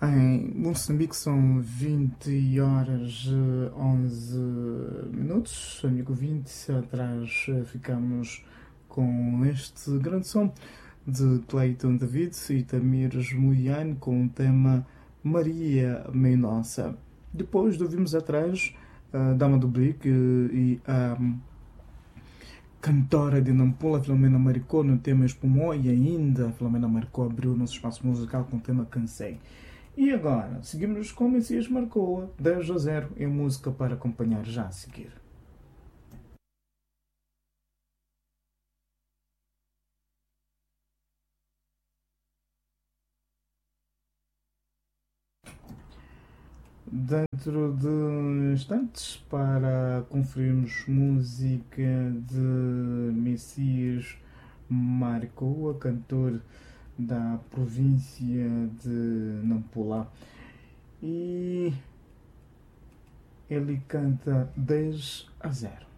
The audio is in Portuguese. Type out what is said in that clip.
Em Moçambique são 20 horas 11 minutos. Amigo 20, atrás ficamos com este grande som de Clayton David e Tamires Muiane com o tema Maria Mendonça. Depois ouvimos atrás a Dama do Brick e a cantora de Nampula, Filomena Maricó, no tema Espumou, e ainda a Filomena Maricó abriu o nosso espaço musical com o tema Cansei. E agora, seguimos com Messias Marcoa, 10-0, em música para acompanhar já a seguir. Dentro de instantes, para conferirmos música de Messias Marcoa, cantor da província de Nampula. E ele canta 10-0.